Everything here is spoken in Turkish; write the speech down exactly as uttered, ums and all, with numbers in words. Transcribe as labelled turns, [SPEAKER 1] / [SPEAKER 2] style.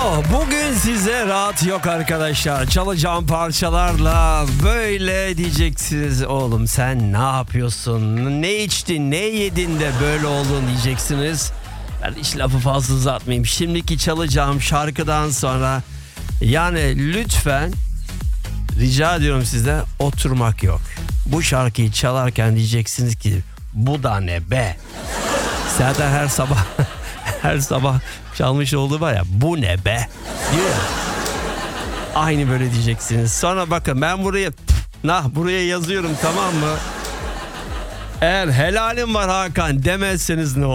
[SPEAKER 1] Oh, bugün size rahat yok arkadaşlar. Çalacağım parçalarla böyle diyeceksiniz. Oğlum sen ne yapıyorsun? Ne içtin, ne yedin de böyle oldun diyeceksiniz. Ben hiç lafı fazla uzatmayayım. Şimdiki çalacağım şarkıdan sonra yani lütfen rica ediyorum size, oturmak yok. Bu şarkıyı çalarken diyeceksiniz ki bu da ne be? Zaten her sabah her sabah çalmış olduğu var ya, bu ne be diyor ya. Aynı böyle diyeceksiniz. Sonra bakın ben buraya nah buraya yazıyorum, tamam mı? Eğer helalim var Hakan demezseniz ne olur?